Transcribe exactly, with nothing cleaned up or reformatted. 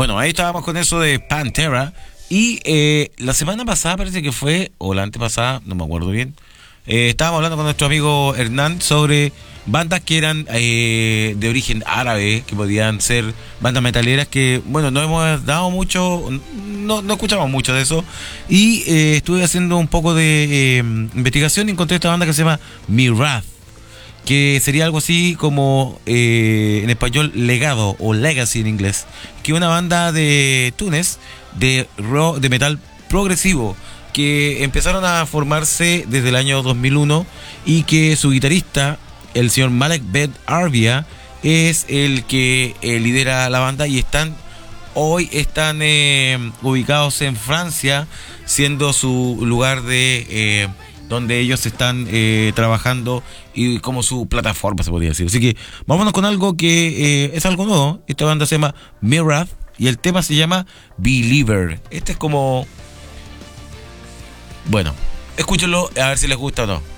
Bueno, ahí estábamos con eso de Pantera. Y eh, la semana pasada parece que fue, o la antepasada, no me acuerdo bien, eh, estábamos hablando con nuestro amigo Hernán sobre bandas que eran eh, de origen árabe, que podían ser bandas metaleras que, bueno, no hemos dado mucho, no, no escuchamos mucho de eso. Y eh, estuve haciendo un poco de eh, investigación y encontré esta banda que se llama Mirath, que sería algo así como eh, en español legado o legacy en inglés, que es una banda de Túnez de rock, de metal progresivo, que empezaron a formarse desde el año dos mil uno y que su guitarrista, el señor Malek Ben Arbia, es el que eh, lidera la banda, y están hoy están eh, ubicados en Francia, siendo su lugar de eh, donde ellos están eh, trabajando y como su plataforma, se podría decir. Así que vámonos con algo que eh, es algo nuevo. Esta banda se llama Mirath y el tema se llama Believer. Este es como... Bueno, escúchenlo a ver si les gusta o no.